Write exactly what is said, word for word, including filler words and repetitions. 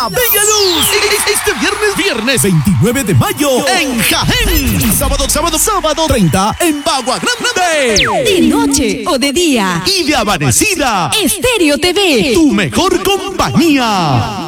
La Bella Luz. Este viernes, viernes veintinueve de mayo en Jaén. Sábado, sábado, sábado treinta en Bagua Grande. De noche o de día. Y de amanecida. Estéreo T V. Tu mejor compañía.